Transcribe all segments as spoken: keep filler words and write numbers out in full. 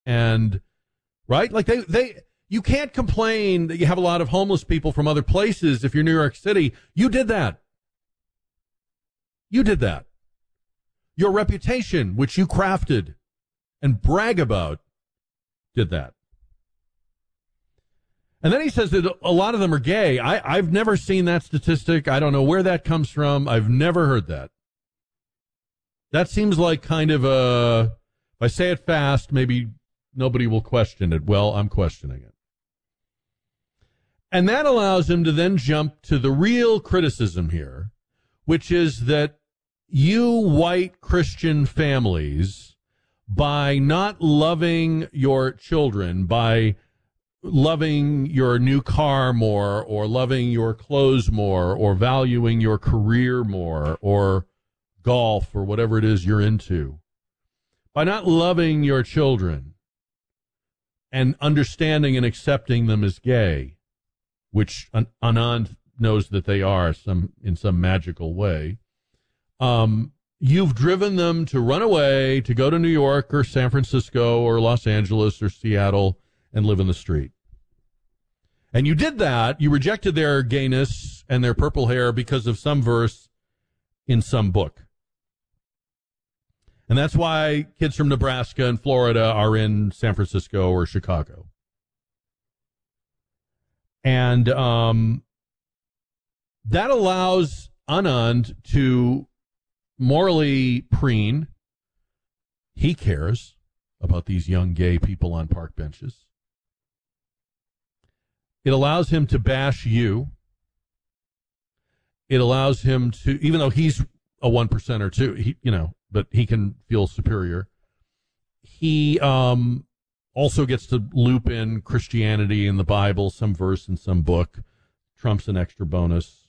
And, right? Like, they, they, you can't complain that you have a lot of homeless people from other places if you're New York City. You did that. You did that. Your reputation, which you crafted and brag about, did that. And then he says that a lot of them are gay. I, I've never seen that statistic. I don't know where that comes from. I've never heard that. That seems like kind of a, if I say it fast, maybe nobody will question it. Well, I'm questioning it. And that allows him to then jump to the real criticism here, which is that you white Christian families, by not loving your children, by loving your new car more, or loving your clothes more, or valuing your career more, or golf, or whatever it is you're into, by not loving your children and understanding and accepting them as gay, which Anand knows that they are some in some magical way, um, you've driven them to run away, to go to New York or San Francisco or Los Angeles or Seattle and live in the street. And you did that. You rejected their gayness and their purple hair because of some verse in some book. And that's why kids from Nebraska and Florida are in San Francisco or Chicago. And um, that allows Anand to morally preen. He cares about these young gay people on park benches. It allows him to bash you. It allows him to, even though he's a one percenter too, he, you know, but he can feel superior. He um, also gets to loop in Christianity in the Bible, some verse in some book. Trump's an extra bonus.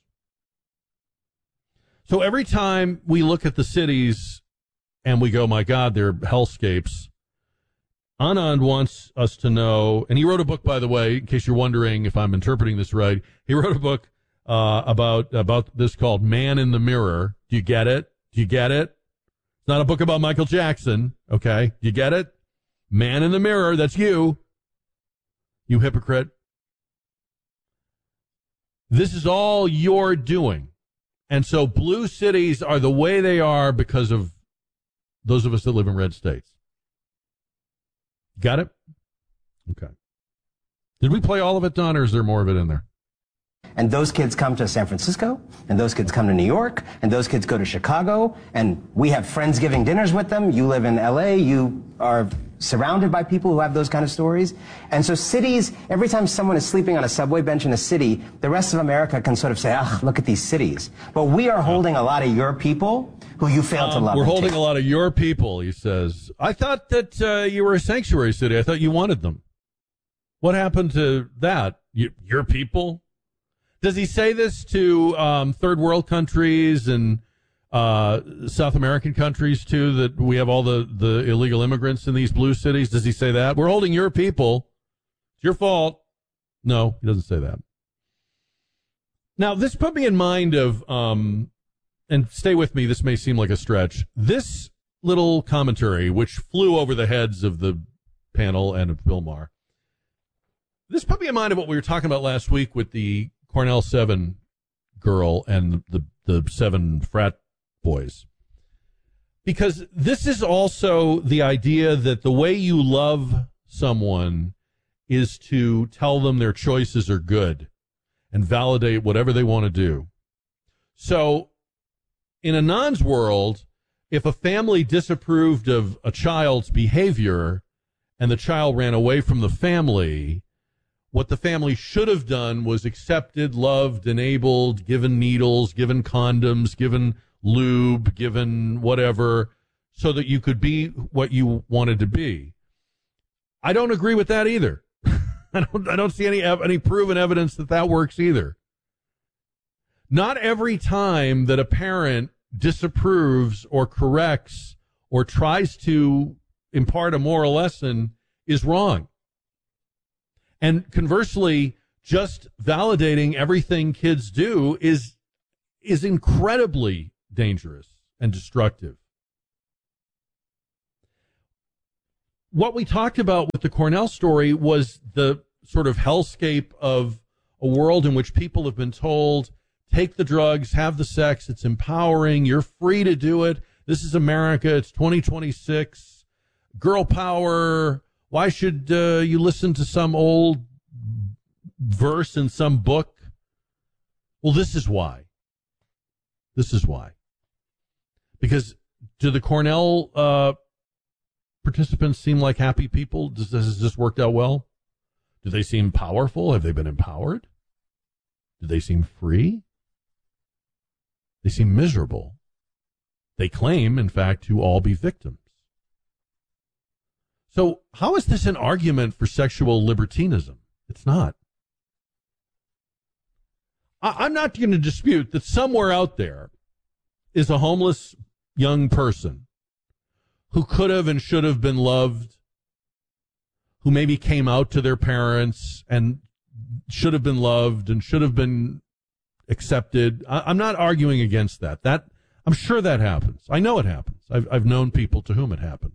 So every time we look at the cities and we go, my God, they're hellscapes, Anand wants us to know, and he wrote a book, by the way, in case you're wondering if I'm interpreting this right. He wrote a book uh, about about this called Man in the Mirror. Do you get it? Do you get it? It's not a book about Michael Jackson, okay? Do you get it? Man in the Mirror, that's you. You hypocrite. This is all you're doing. And so blue cities are the way they are because of those of us that live in red states. Got it? Okay. Did we play all of it, Don, or is there more of it in there? And those kids come to San Francisco, and those kids come to New York, and those kids go to Chicago, and we have Friendsgiving dinners with them. You live in L A, you are surrounded by people who have those kind of stories. And so cities, every time someone is sleeping on a subway bench in a city, the rest of America can sort of say, ah, look at these cities. But we are holding a lot of your people who you fail um, to love. We're holding too. a lot of your people, he says. I thought that uh, you were a sanctuary city. I thought you wanted them. What happened to that? You, your people? Does he say this to um, third world countries and uh, South American countries, too, that we have all the, the illegal immigrants in these blue cities? Does he say that? We're holding your people. It's your fault. No, he doesn't say that. Now, this put me in mind of, um, and stay with me, this may seem like a stretch, this little commentary, which flew over the heads of the panel and of Bill Maher, this put me in mind of what we were talking about last week with the Cornell seven girl and the, the seven frat boys. Because this is also the idea that the way you love someone is to tell them their choices are good and validate whatever they want to do. So in Anand's world, if a family disapproved of a child's behavior and the child ran away from the family, what the family should have done was accepted, loved, enabled, given needles, given condoms, given lube, given whatever, so that you could be what you wanted to be. I don't agree with that either. I don't, I don't see any, any proven evidence that that works either. Not every time that a parent disapproves or corrects or tries to impart a moral lesson is wrong. And conversely, just validating everything kids do is is incredibly dangerous and destructive. what we talked about with the Cornell story was the sort of hellscape of a world in which people have been told, take the drugs, have the sex, it's empowering, you're free to do it. This is America, it's twenty twenty-six, girl power. Why should uh, you listen to some old verse in some book? Well, this is why. This is why. Because do the Cornell uh, participants seem like happy people? Does this, has this worked out well? Do they seem powerful? Have they been empowered? Do they seem free? They seem miserable. They claim, in fact, to all be victims. So how is this an argument for sexual libertinism? It's not. I, I'm not going to dispute that somewhere out there is a homeless young person who could have and should have been loved, who maybe came out to their parents and should have been loved and should have been accepted. I, I'm not arguing against that. That I'm sure that happens. I know it happens. I've, I've known people to whom it happened.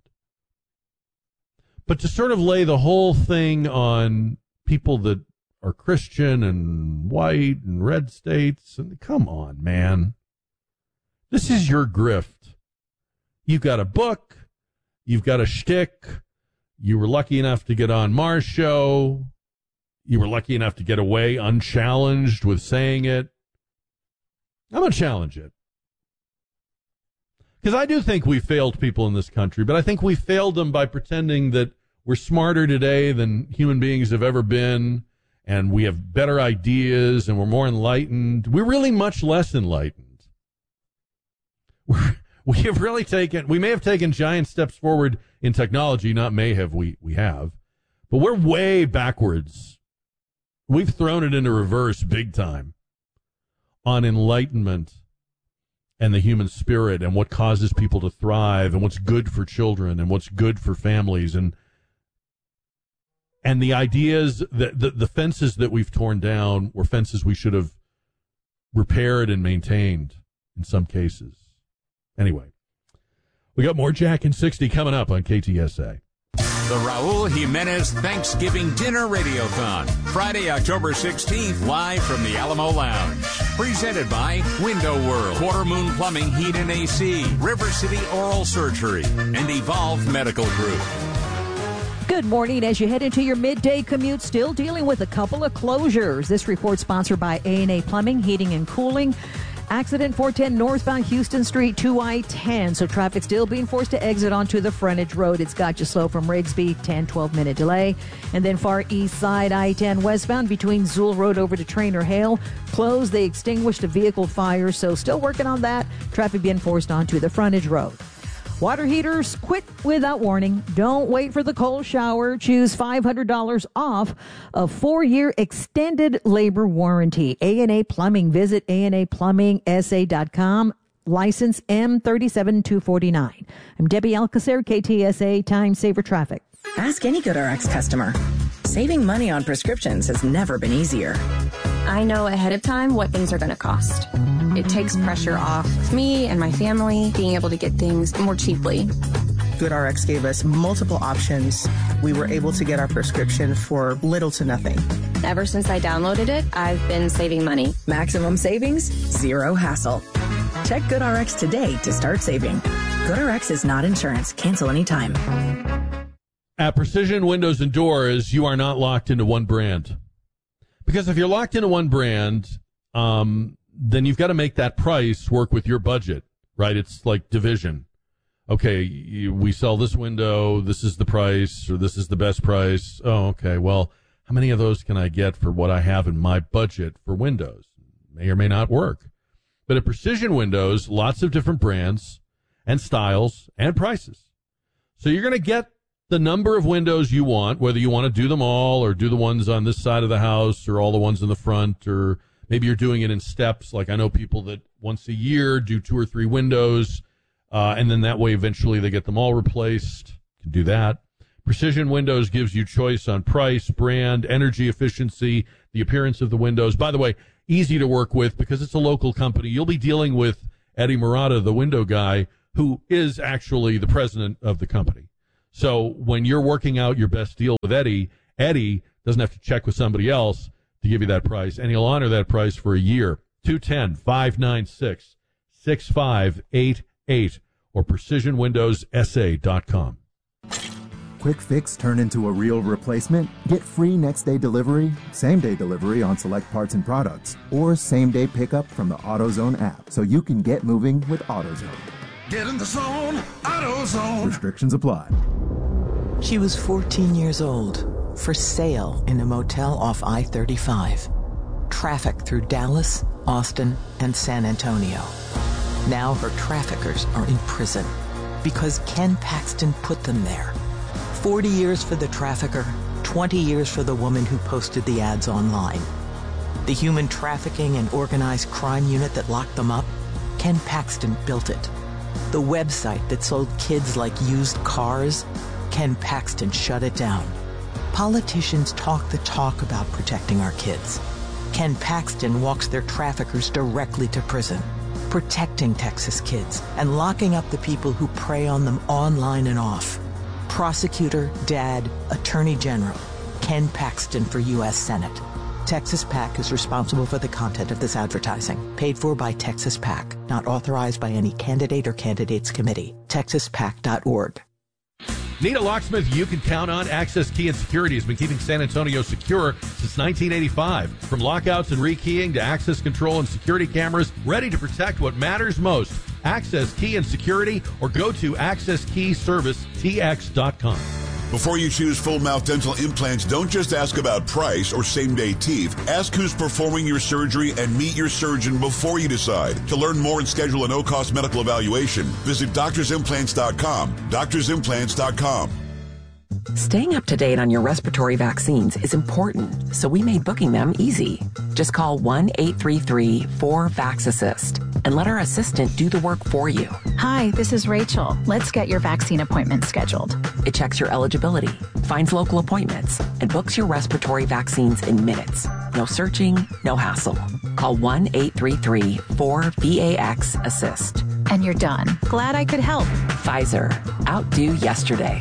But to sort of lay the whole thing on people that are Christian and white and red states, and come on, man. This is your grift. You've got a book. You've got a shtick. You were lucky enough to get on Mars show. You were lucky enough to get away unchallenged with saying it. I'm going to challenge it. Because I do think we failed people in this country, but I think we failed them by pretending that we're smarter today than human beings have ever been, and we have better ideas, and we're more enlightened. We're really much less enlightened. We're, we have really taken, we may have taken giant steps forward in technology, not may have, we, we have, but we're way backwards. We've thrown it into reverse big time on enlightenment and the human spirit and what causes people to thrive and what's good for children and what's good for families and and the ideas that the, the fences that we've torn down were fences we should have repaired and maintained in some cases. Anyway, we got more Jack in sixty coming up on K T S A. The Raul Jimenez Thanksgiving Dinner Radiothon, Friday, October sixteenth, live from the Alamo Lounge. Presented by Window World, Quarter Moon Plumbing, Heat and A C, River City Oral Surgery, and Evolve Medical Group. Good morning. As you head into your midday commute, still dealing with a couple of closures. This report sponsored by A and A Plumbing, Heating and Cooling. Accident four ten northbound Houston Street to I ten. So traffic still being forced to exit onto the frontage road. It's got you slow from Rigsby, ten, twelve minute delay. And then far east side I ten westbound between Zool Road over to Trainer Hale. Closed. They extinguished a vehicle fire. So still working on that. Traffic being forced onto the frontage road. Water heaters, quit without warning. Don't wait for the cold shower. Choose five hundred dollars off a four-year extended labor warranty. A and A Plumbing. Visit A and A Plumbing S A dot com. License M three seven two four nine. I'm Debbie Alcacer, K T S A Time Saver Traffic. Ask any GoodRx customer. Saving money on prescriptions has never been easier. I know ahead of time what things are going to cost. It takes pressure off me and my family being able to get things more cheaply. GoodRx gave us multiple options. We were able to get our prescription for little to nothing. Ever since I downloaded it, I've been saving money. Maximum savings, zero hassle. Check GoodRx today to start saving. GoodRx is not insurance. Cancel anytime. At Precision Windows and Doors, you are not locked into one brand. Because if you're locked into one brand, um, then you've got to make that price work with your budget, right? It's like division. Okay, you, we sell this window, this is the price, or this is the best price. Oh, okay, well, how many of those can I get for what I have in my budget for windows? May or may not work. But at Precision Windows, lots of different brands and styles and prices. So you're going to get the number of windows you want, whether you want to do them all or do the ones on this side of the house or all the ones in the front, or maybe you're doing it in steps. Like I know people that once a year do two or three windows, uh, and then that way eventually they get them all replaced. You can do that. Precision Windows gives you choice on price, brand, energy efficiency, the appearance of the windows. By the way, easy to work with because it's a local company. You'll be dealing with Eddie Murata, the window guy, who is actually the president of the company. So when you're working out your best deal with Eddie, Eddie doesn't have to check with somebody else to give you that price, and he'll honor that price for a year. two one zero, five nine six, six five eight eight or precision windows s a dot com. Quick fix turn into a real replacement? Get free next day delivery, same day delivery on select parts and products, or same day pickup from the AutoZone app so you can get moving with AutoZone. Get in the zone, AutoZone. Restrictions apply. She was fourteen years old, for sale in a motel off I thirty-five. Traffic through Dallas, Austin, and San Antonio. Now her traffickers are in prison because Ken Paxton put them there. forty years for the trafficker, twenty years for the woman who posted the ads online. The human trafficking and organized crime unit that locked them up, Ken Paxton built it. The website that sold kids like used cars, Ken Paxton shut it down. Politicians talk the talk about protecting our kids. Ken Paxton walks their traffickers directly to prison, protecting Texas kids and locking up the people who prey on them online and off. Prosecutor, Dad, Attorney General, Ken Paxton for U S Senate. Texas PAC is responsible for the content of this advertising. Paid for by Texas PAC. Not authorized by any candidate or candidates committee. texas pac dot org. Need a locksmith you can count on? Access Key and Security has been keeping San Antonio secure since nineteen eighty-five. From lockouts and rekeying to access control and security cameras, ready to protect what matters most. Access Key and Security, or go to access key service t x dot com. Before you choose full mouth dental implants, don't just ask about price or same-day teeth. Ask who's performing your surgery and meet your surgeon before you decide. To learn more and schedule a no-cost medical evaluation, visit doctors implants dot com. doctors implants dot com. Staying up to date on your respiratory vaccines is important, so we made booking them easy. Just call one eight three three four vax assist and let our assistant do the work for you. Hi, this is Rachel. Let's get your vaccine appointment scheduled. It checks your eligibility, finds local appointments, and books your respiratory vaccines in minutes. No searching, no hassle. Call one eight three three four V A X assist. And you're done. Glad I could help. Pfizer. Outdo yesterday.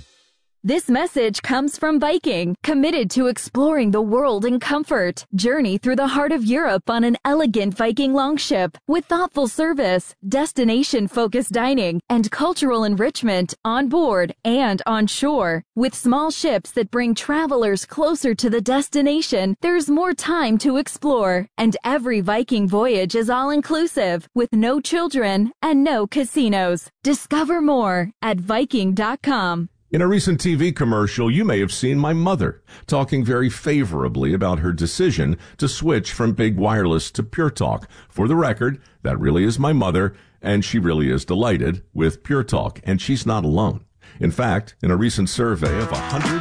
This message comes from Viking, committed to exploring the world in comfort. Journey through the heart of Europe on an elegant Viking longship with thoughtful service, destination-focused dining, and cultural enrichment on board and on shore. With small ships that bring travelers closer to the destination, there's more time to explore. And every Viking voyage is all-inclusive, with no children and no casinos. Discover more at viking dot com. In a recent T V commercial, you may have seen my mother talking very favorably about her decision to switch from Big Wireless to Pure Talk. For the record, that really is my mother, and she really is delighted with Pure Talk, and she's not alone. In fact, in a recent survey of one hundred